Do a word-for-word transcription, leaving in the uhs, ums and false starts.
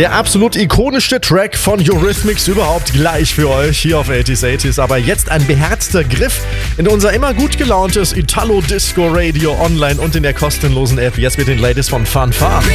Der absolut ikonischste Track von Eurythmics überhaupt gleich für euch hier auf achtziger achtziger. Aber jetzt ein beherzter Griff in unser immer gut gelauntes Italo Disco Radio online und in der kostenlosen App. Jetzt mit den Ladies von Fun Fun.